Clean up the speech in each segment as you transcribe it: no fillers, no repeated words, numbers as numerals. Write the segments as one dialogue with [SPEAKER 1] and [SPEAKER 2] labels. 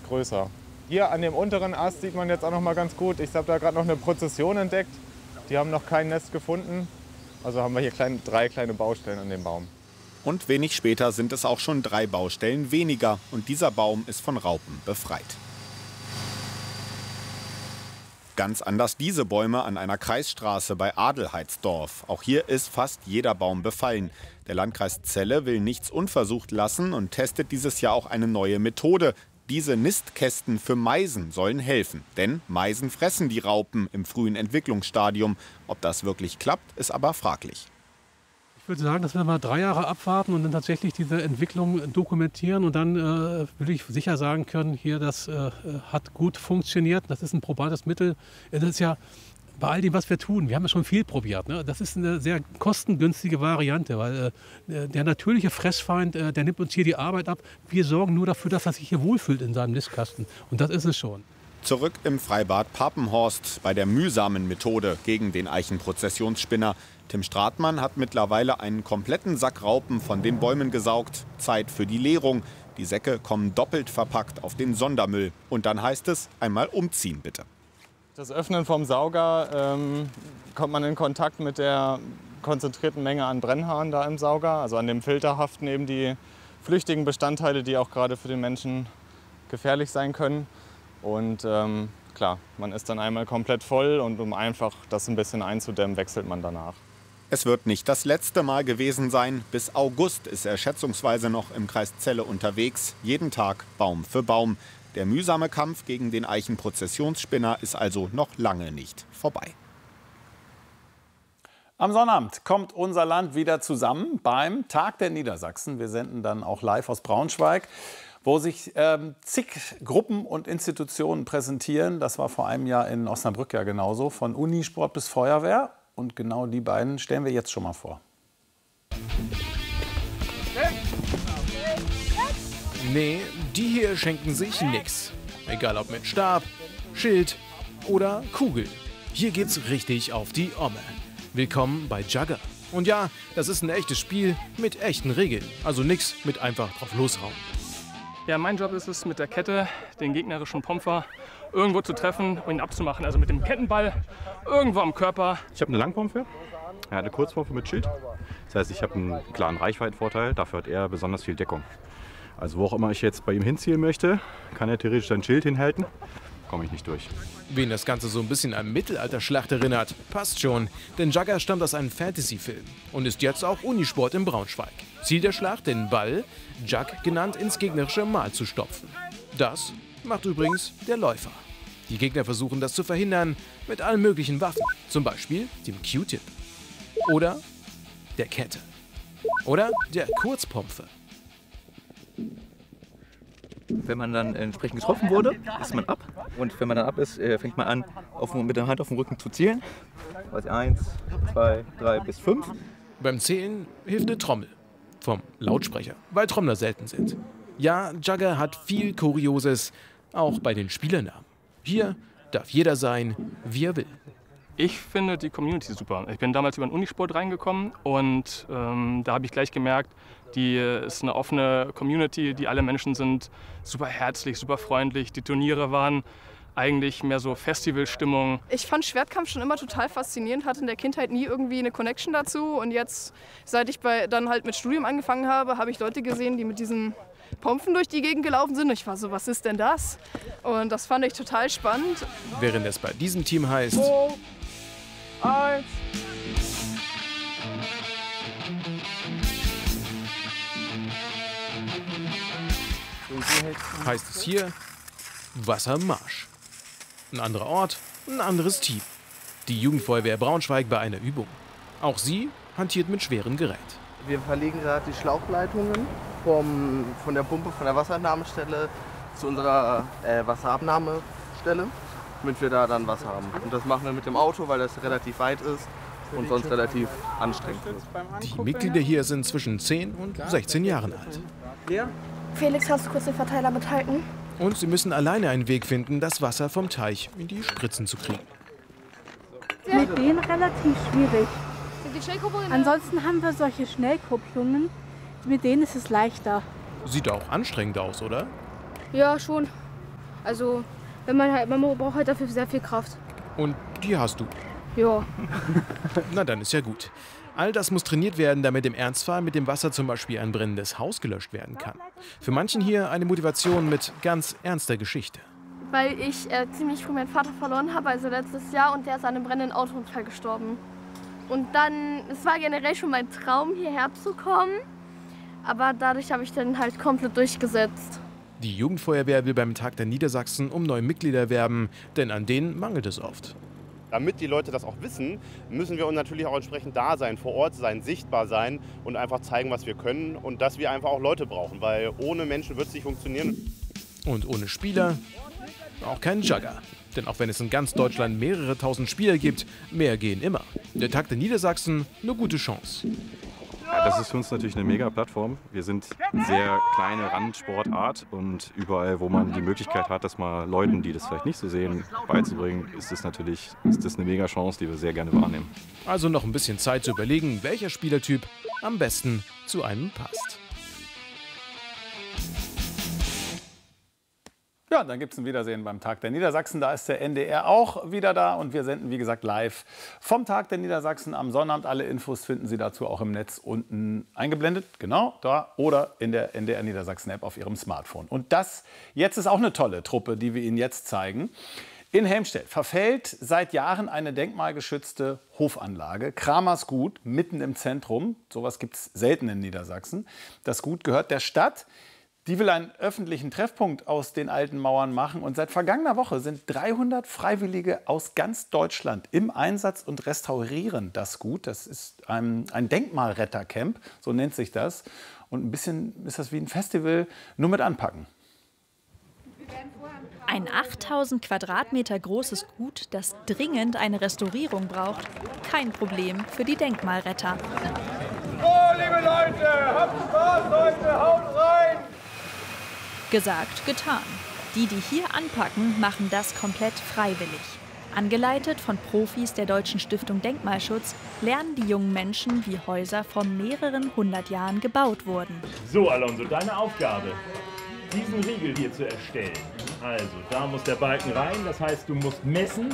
[SPEAKER 1] größer. Hier an dem unteren Ast sieht man jetzt auch noch mal ganz gut. Ich habe da gerade noch eine Prozession entdeckt. Die haben noch kein Nest gefunden. Also haben wir hier 3 kleine Baustellen an dem Baum.
[SPEAKER 2] Und wenig später sind es auch schon 3 Baustellen weniger. Und dieser Baum ist von Raupen befreit. Ganz anders diese Bäume an einer Kreisstraße bei Adelheidsdorf. Auch hier ist fast jeder Baum befallen. Der Landkreis Celle will nichts unversucht lassen und testet dieses Jahr auch eine neue Methode. Diese Nistkästen für Meisen sollen helfen. Denn Meisen fressen die Raupen im frühen Entwicklungsstadium. Ob das wirklich klappt, ist aber fraglich.
[SPEAKER 3] Ich würde sagen, dass wir mal 3 Jahre abwarten und dann tatsächlich diese Entwicklung dokumentieren. Und dann würde ich sicher sagen können, hier, das hat gut funktioniert. Das ist ein probates Mittel. Das ist ja bei all dem, was wir tun, wir haben ja schon viel probiert. Ne? Das ist eine sehr kostengünstige Variante, weil der natürliche Fressfeind, der nimmt uns hier die Arbeit ab. Wir sorgen nur dafür, dass er sich hier wohlfühlt in seinem Nistkasten. Und das ist es schon.
[SPEAKER 2] Zurück im Freibad Papenhorst bei der mühsamen Methode gegen den Eichenprozessionsspinner. Tim Stratmann hat mittlerweile einen kompletten Sack Raupen von den Bäumen gesaugt. Zeit für die Leerung. Die Säcke kommen doppelt verpackt auf den Sondermüll. Und dann heißt es, einmal umziehen bitte.
[SPEAKER 1] Das Öffnen vom Sauger kommt man in Kontakt mit der konzentrierten Menge an Brennhaaren da im Sauger. Also an dem Filter haften eben die flüchtigen Bestandteile, die auch gerade für den Menschen gefährlich sein können. Und klar, man ist dann einmal komplett voll und um einfach das ein bisschen einzudämmen, wechselt man danach.
[SPEAKER 2] Es wird nicht das letzte Mal gewesen sein. Bis August ist er schätzungsweise noch im Kreis Celle unterwegs. Jeden Tag Baum für Baum. Der mühsame Kampf gegen den Eichenprozessionsspinner ist also noch lange nicht vorbei.
[SPEAKER 4] Am Sonnabend kommt unser Land wieder zusammen beim Tag der Niedersachsen. Wir senden dann auch live aus Braunschweig, wo sich zig Gruppen und Institutionen präsentieren. Das war vor einem Jahr in Osnabrück ja genauso, von Unisport bis Feuerwehr. Und genau die beiden stellen wir jetzt schon mal vor.
[SPEAKER 5] Nee, die hier schenken sich nix. Egal ob mit Stab, Schild oder Kugel. Hier geht's richtig auf die Omme. Willkommen bei Jugger. Und ja, das ist ein echtes Spiel mit echten Regeln. Also nix mit einfach drauf loshauen.
[SPEAKER 6] Ja, mein Job ist es, mit der Kette den gegnerischen Pomfer irgendwo zu treffen und ihn abzumachen. Also mit dem Kettenball irgendwo am Körper.
[SPEAKER 7] Ich habe eine Langpompe, eine Kurzpompe mit Schild. Das heißt, ich habe einen klaren Reichweitenvorteil. Dafür hat er besonders viel Deckung. Also wo auch immer ich jetzt bei ihm hinzielen möchte, kann er theoretisch sein Schild hinhalten. Komme ich nicht durch.
[SPEAKER 5] Wen das Ganze so ein bisschen an Mittelalterschlacht erinnert, passt schon. Denn Jugger stammt aus einem Fantasy-Film und ist jetzt auch Unisport in Braunschweig. Ziel der Schlacht, den Ball, Jug genannt, ins gegnerische Mal zu stopfen. Das macht übrigens der Läufer. Die Gegner versuchen das zu verhindern mit allen möglichen Waffen. Zum Beispiel dem Q-Tip. Oder der Kette. Oder der Kurzpompe.
[SPEAKER 8] Wenn man dann entsprechend getroffen wurde, ist man ab. Und wenn man dann ab ist, fängt man an, mit der Hand auf den Rücken zu zielen. 1, 2, 3 bis 5.
[SPEAKER 5] Beim Zählen hilft eine Trommel. Vom Lautsprecher, weil Trommler selten sind. Ja, Jugger hat viel Kurioses, auch bei den Spielernamen. Hier darf jeder sein, wie er will.
[SPEAKER 6] Ich finde die Community super. Ich bin damals über den Unisport reingekommen und da habe ich gleich gemerkt, die ist eine offene Community, die alle Menschen sind super herzlich, super freundlich. Die Turniere waren eigentlich mehr so Festivalstimmung.
[SPEAKER 9] Ich fand Schwertkampf schon immer total faszinierend, hatte in der Kindheit nie irgendwie eine Connection dazu. Und jetzt, seit ich dann halt mit Studium angefangen habe, habe ich Leute gesehen, die mit diesen Pompen durch die Gegend gelaufen sind. Und ich war so, was ist denn das? Und das fand ich total spannend.
[SPEAKER 5] Während es bei diesem Team heißt...
[SPEAKER 9] 2, 1...
[SPEAKER 5] heißt es hier Wassermarsch. Ein anderer Ort, ein anderes Team. Die Jugendfeuerwehr Braunschweig bei einer Übung. Auch sie hantiert mit schwerem Gerät.
[SPEAKER 10] Wir verlegen gerade die Schlauchleitungen von der Pumpe, von der Wasserentnahmestelle zu unserer Wasserabnahmestelle, damit wir da dann Wasser haben. Und das machen wir mit dem Auto, weil das relativ weit ist und sonst relativ anstrengend ist.
[SPEAKER 5] Die Mitglieder hier sind zwischen 10 und 16 Jahren alt.
[SPEAKER 11] Felix, hast du kurz den Verteiler mithalten?
[SPEAKER 5] Und sie müssen alleine einen Weg finden, das Wasser vom Teich in die Spritzen zu kriegen.
[SPEAKER 11] Mit denen relativ schwierig. Ansonsten haben wir solche Schnellkupplungen. Mit denen ist es leichter.
[SPEAKER 5] Sieht auch anstrengend aus, oder?
[SPEAKER 11] Ja, schon. Also man braucht halt dafür sehr viel Kraft.
[SPEAKER 5] Und die hast du.
[SPEAKER 11] Ja.
[SPEAKER 5] Na, dann ist ja gut. All das muss trainiert werden, damit im Ernstfall mit dem Wasser zum Beispiel ein brennendes Haus gelöscht werden kann. Für manchen hier eine Motivation mit ganz ernster Geschichte.
[SPEAKER 11] Weil ich ziemlich früh meinen Vater verloren habe, also letztes Jahr, und der ist an einem brennenden Autounfall gestorben. Und dann, es war generell schon mein Traum, hierher zu kommen, aber dadurch habe ich dann halt komplett durchgesetzt.
[SPEAKER 5] Die Jugendfeuerwehr will beim Tag der Niedersachsen um neue Mitglieder werben, denn an denen mangelt es oft.
[SPEAKER 12] Damit die Leute das auch wissen, müssen wir uns natürlich auch entsprechend da sein, vor Ort sein, sichtbar sein und einfach zeigen, was wir können und dass wir einfach auch Leute brauchen, weil ohne Menschen wird es nicht funktionieren.
[SPEAKER 5] Und ohne Spieler auch kein Jugger. Denn auch wenn es in ganz Deutschland mehrere tausend Spieler gibt, mehr gehen immer. Der Tag der Niedersachsen, eine gute Chance.
[SPEAKER 7] Ja, das ist für uns natürlich eine mega Plattform. Wir sind eine sehr kleine Randsportart und überall, wo man die Möglichkeit hat, das mal Leuten, die das vielleicht nicht so sehen, beizubringen, ist das eine mega Chance, die wir sehr gerne wahrnehmen.
[SPEAKER 5] Also noch ein bisschen Zeit zu überlegen, welcher Spielertyp am besten zu einem passt.
[SPEAKER 4] Ja, dann gibt es ein Wiedersehen beim Tag der Niedersachsen. Da ist der NDR auch wieder da und wir senden, wie gesagt, live vom Tag der Niedersachsen am Sonnabend. Alle Infos finden Sie dazu auch im Netz unten eingeblendet, genau da, oder in der NDR Niedersachsen App auf Ihrem Smartphone. Und das jetzt ist auch eine tolle Truppe, die wir Ihnen jetzt zeigen. In Helmstedt verfällt seit Jahren eine denkmalgeschützte Hofanlage, Kramers Gut, mitten im Zentrum. Sowas gibt es selten in Niedersachsen. Das Gut gehört der Stadt. Die will einen öffentlichen Treffpunkt aus den alten Mauern machen. Und seit vergangener Woche sind 300 Freiwillige aus ganz Deutschland im Einsatz und restaurieren das Gut. Das ist ein Denkmalrettercamp, so nennt sich das. Und ein bisschen ist das wie ein Festival, nur mit Anpacken.
[SPEAKER 13] Ein 8000 Quadratmeter großes Gut, das dringend eine Restaurierung braucht. Kein Problem für die Denkmalretter.
[SPEAKER 14] Oh, liebe Leute, habt Spaß heute, haut rein!
[SPEAKER 13] Gesagt, getan. Die hier anpacken, machen das komplett freiwillig. Angeleitet von Profis der Deutschen Stiftung Denkmalschutz lernen die jungen Menschen, wie Häuser vor mehreren 100 Jahren gebaut wurden.
[SPEAKER 15] So, Alonso, deine Aufgabe, diesen Riegel hier zu erstellen. Also, da muss der Balken rein, das heißt, du musst messen,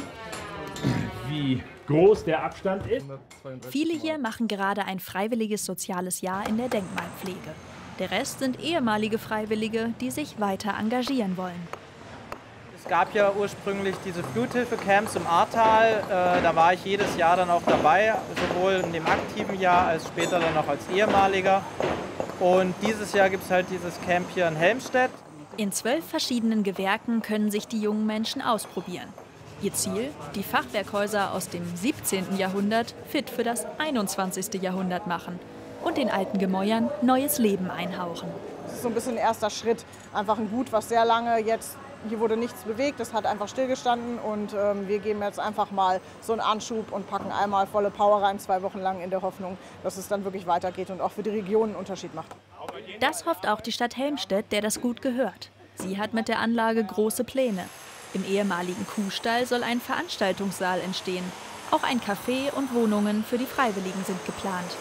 [SPEAKER 15] wie groß der Abstand ist.
[SPEAKER 13] Viele hier machen gerade ein freiwilliges soziales Jahr in der Denkmalpflege. Der Rest sind ehemalige Freiwillige, die sich weiter engagieren wollen.
[SPEAKER 16] Es gab ja ursprünglich diese Fluthilfe-Camps im Ahrtal. Da war ich jedes Jahr dann auch dabei, sowohl in dem aktiven Jahr als später dann auch als ehemaliger. Und dieses Jahr gibt es halt dieses Camp hier in Helmstedt.
[SPEAKER 13] In 12 verschiedenen Gewerken können sich die jungen Menschen ausprobieren. Ihr Ziel? Die Fachwerkhäuser aus dem 17. Jahrhundert fit für das 21. Jahrhundert machen und den alten Gemäuern neues Leben einhauchen.
[SPEAKER 17] Das ist so ein bisschen ein erster Schritt. Einfach ein Gut, was sehr lange jetzt, hier wurde nichts bewegt, das hat einfach stillgestanden und wir geben jetzt einfach mal so einen Anschub und packen einmal volle Power rein, 2 Wochen lang in der Hoffnung, dass es dann wirklich weitergeht und auch für die Region einen Unterschied macht.
[SPEAKER 13] Das hofft auch die Stadt Helmstedt, der das Gut gehört. Sie hat mit der Anlage große Pläne. Im ehemaligen Kuhstall soll ein Veranstaltungssaal entstehen. Auch ein Café und Wohnungen für die Freiwilligen sind geplant.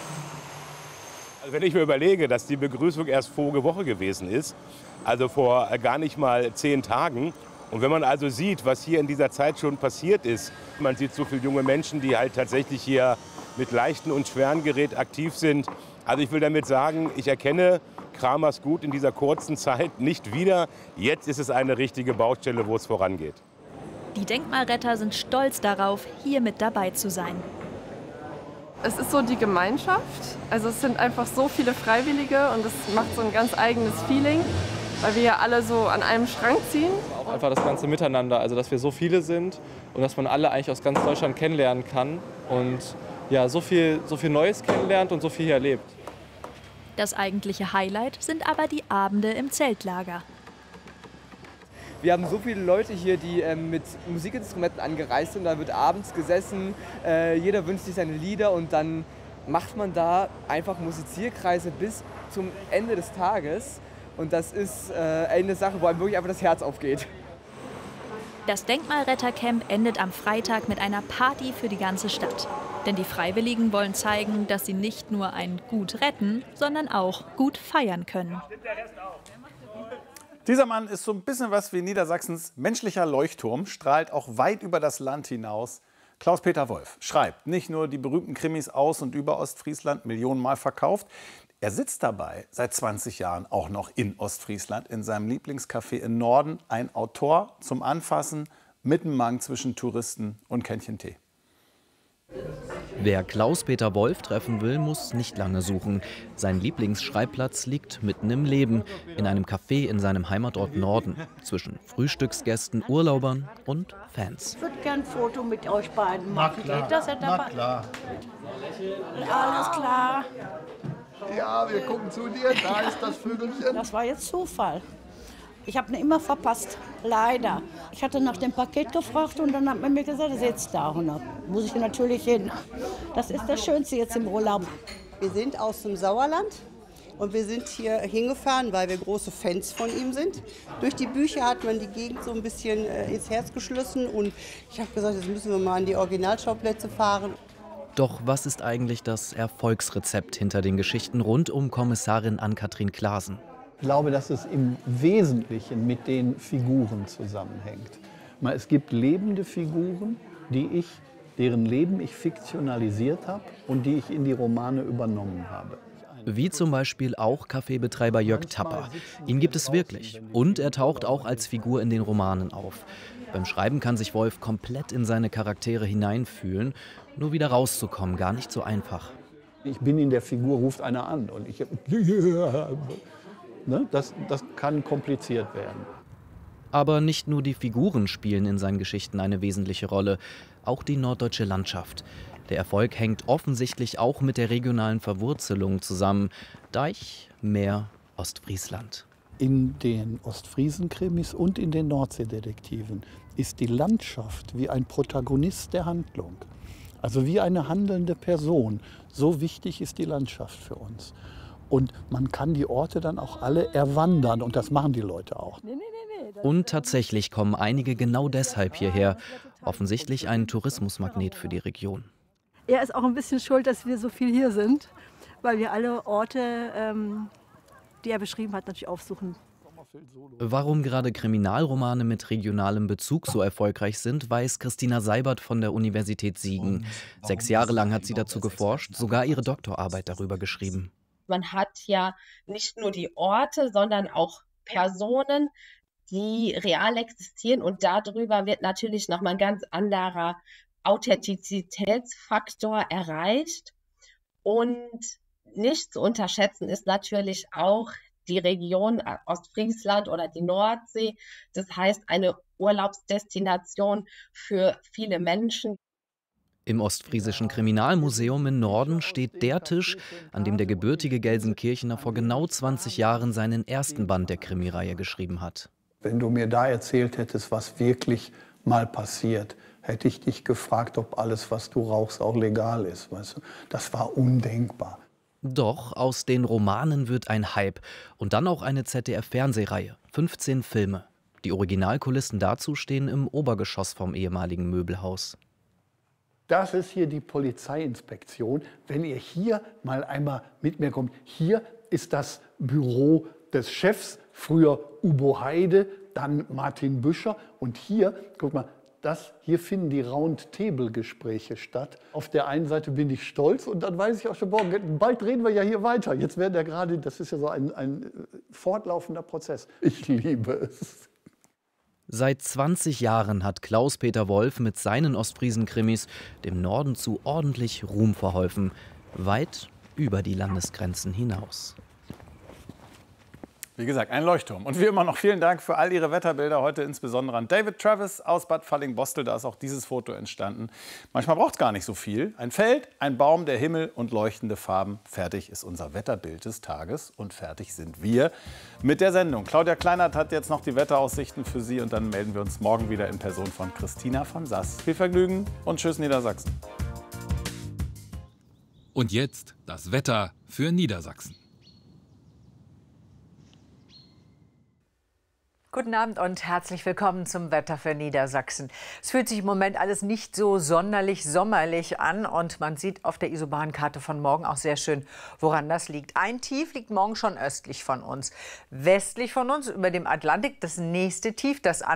[SPEAKER 18] Wenn ich mir überlege, dass die Begrüßung erst vorige Woche gewesen ist, also vor gar nicht mal 10 Tagen, und wenn man also sieht, was hier in dieser Zeit schon passiert ist, man sieht so viele junge Menschen, die halt tatsächlich hier mit leichten und schweren Gerät aktiv sind. Also ich will damit sagen, ich erkenne Kramers Gut in dieser kurzen Zeit nicht wieder. Jetzt ist es eine richtige Baustelle, wo es vorangeht.
[SPEAKER 13] Die Denkmalretter sind stolz darauf, hier mit dabei zu sein.
[SPEAKER 9] Es ist so die Gemeinschaft, also es sind einfach so viele Freiwillige und es macht so ein ganz eigenes Feeling, weil wir ja alle so an einem Strang ziehen.
[SPEAKER 16] Auch einfach das ganze Miteinander, also dass wir so viele sind und dass man alle eigentlich aus ganz Deutschland kennenlernen kann und ja, so viel Neues kennenlernt und so viel hier erlebt.
[SPEAKER 13] Das eigentliche Highlight sind aber die Abende im Zeltlager.
[SPEAKER 19] Wir haben so viele Leute hier, die mit Musikinstrumenten angereist sind. Da wird abends gesessen, jeder wünscht sich seine Lieder und dann macht man da einfach Musizierkreise bis zum Ende des Tages. Und das ist eine Sache, wo einem wirklich einfach das Herz aufgeht.
[SPEAKER 13] Das Denkmalrettercamp endet am Freitag mit einer Party für die ganze Stadt. Denn die Freiwilligen wollen zeigen, dass sie nicht nur ein Gut retten, sondern auch gut feiern können.
[SPEAKER 4] Dieser Mann ist so ein bisschen was wie Niedersachsens menschlicher Leuchtturm, strahlt auch weit über das Land hinaus. Klaus-Peter Wolf schreibt nicht nur die berühmten Krimis aus und über Ostfriesland, millionenmal verkauft. Er sitzt dabei seit 20 Jahren auch noch in Ostfriesland in seinem Lieblingscafé im Norden. Ein Autor zum Anfassen, Mittenmang zwischen Touristen und Kännchen Tee.
[SPEAKER 20] Wer Klaus-Peter Wolf treffen will, muss nicht lange suchen. Sein Lieblingsschreibplatz liegt mitten im Leben, in einem Café in seinem Heimatort Norden, zwischen Frühstücksgästen, Urlaubern und Fans.
[SPEAKER 21] Ich würde gerne ein Foto mit euch beiden machen. Geht das, Herr Dapper?
[SPEAKER 22] Na klar.
[SPEAKER 21] Alles klar.
[SPEAKER 22] Ja, wir gucken zu dir, da ist das Vögelchen.
[SPEAKER 21] Das war jetzt Zufall. Ich habe ihn immer verpasst, leider. Ich hatte nach dem Paket gefragt und dann hat man mir gesagt, er sitzt da. Und da muss ich natürlich hin. Das ist das Schönste jetzt im Urlaub.
[SPEAKER 23] Wir sind aus dem Sauerland und wir sind hier hingefahren, weil wir große Fans von ihm sind. Durch die Bücher hat man die Gegend so ein bisschen ins Herz geschlossen und ich habe gesagt, jetzt müssen wir mal an die Originalschauplätze fahren.
[SPEAKER 20] Doch was ist eigentlich das Erfolgsrezept hinter den Geschichten rund um Kommissarin Ann-Kathrin Klaasen?
[SPEAKER 22] Ich glaube, dass es im Wesentlichen mit den Figuren zusammenhängt. Es gibt lebende Figuren, deren Leben ich fiktionalisiert habe und die ich in die Romane übernommen habe.
[SPEAKER 20] Wie zum Beispiel auch Kaffeebetreiber Jörg Tapper. Ihn gibt es wirklich. Und er taucht auch als Figur in den Romanen auf. Beim Schreiben kann sich Wolf komplett in seine Charaktere hineinfühlen. Nur wieder rauszukommen, gar nicht so einfach.
[SPEAKER 22] Ich bin in der Figur, ruft einer an und ich... Das kann kompliziert werden.
[SPEAKER 20] Aber nicht nur die Figuren spielen in seinen Geschichten eine wesentliche Rolle, auch die norddeutsche Landschaft. Der Erfolg hängt offensichtlich auch mit der regionalen Verwurzelung zusammen. Deich, Meer, Ostfriesland.
[SPEAKER 22] In den Ostfriesen-Krimis und in den Nordseedetektiven ist die Landschaft wie ein Protagonist der Handlung. Also wie eine handelnde Person. So wichtig ist die Landschaft für uns. Und man kann die Orte dann auch alle erwandern und das machen die Leute auch.
[SPEAKER 20] Und tatsächlich kommen einige genau deshalb hierher. Offensichtlich ein Tourismusmagnet für die Region.
[SPEAKER 24] Er ist auch ein bisschen schuld, dass wir so viel hier sind, weil wir alle Orte, die er beschrieben hat, natürlich aufsuchen.
[SPEAKER 20] Warum gerade Kriminalromane mit regionalem Bezug so erfolgreich sind, weiß Christina Seibert von der Universität Siegen. 6 Jahre lang hat sie dazu geforscht, sogar ihre Doktorarbeit darüber geschrieben.
[SPEAKER 25] Man hat ja nicht nur die Orte, sondern auch Personen, die real existieren und darüber wird natürlich nochmal ein ganz anderer Authentizitätsfaktor erreicht. Und nicht zu unterschätzen ist natürlich auch die Region Ostfriesland oder die Nordsee. Das heißt, eine Urlaubsdestination für viele Menschen.
[SPEAKER 20] Im Ostfriesischen Kriminalmuseum im Norden steht der Tisch, an dem der gebürtige Gelsenkirchener vor genau 20 Jahren seinen ersten Band der Krimireihe geschrieben hat.
[SPEAKER 22] Wenn du mir da erzählt hättest, was wirklich mal passiert, hätte ich dich gefragt, ob alles, was du rauchst, auch legal ist. Weißt du? Das war undenkbar.
[SPEAKER 20] Doch aus den Romanen wird ein Hype und dann auch eine ZDF-Fernsehreihe, 15 Filme. Die Originalkulissen dazu stehen im Obergeschoss vom ehemaligen Möbelhaus.
[SPEAKER 22] Das ist hier die Polizeiinspektion. Wenn ihr hier mal einmal mit mir kommt, hier ist das Büro des Chefs, früher Ubo Heide, dann Martin Büscher. Und hier, guck mal, hier finden die Round-Table-Gespräche statt. Auf der einen Seite bin ich stolz und dann weiß ich auch schon, boah, bald reden wir ja hier weiter. Jetzt werden ja gerade, das ist ja so ein fortlaufender Prozess. Ich liebe es.
[SPEAKER 20] Seit 20 Jahren hat Klaus-Peter Wolf mit seinen Ostfriesen-Krimis dem Norden zu ordentlich Ruhm verholfen. Weit über die Landesgrenzen hinaus.
[SPEAKER 4] Wie gesagt, ein Leuchtturm. Und wie immer noch vielen Dank für all Ihre Wetterbilder, heute insbesondere an David Travis aus Bad Falling-Bostel. Da ist auch dieses Foto entstanden. Manchmal braucht es gar nicht so viel. Ein Feld, ein Baum, der Himmel und leuchtende Farben. Fertig ist unser Wetterbild des Tages und fertig sind wir mit der Sendung. Claudia Kleinert hat jetzt noch die Wetteraussichten für Sie und dann melden wir uns morgen wieder in Person von Christina von Sass. Viel Vergnügen und tschüss Niedersachsen.
[SPEAKER 26] Und jetzt das Wetter für Niedersachsen.
[SPEAKER 1] Guten Abend und herzlich willkommen zum Wetter für Niedersachsen. Es fühlt sich im Moment alles nicht so sonderlich sommerlich an und man sieht auf der Isobahnkarte von morgen auch sehr schön, woran das liegt. Ein Tief liegt morgen schon östlich von uns. Westlich von uns über dem Atlantik das nächste Tief, das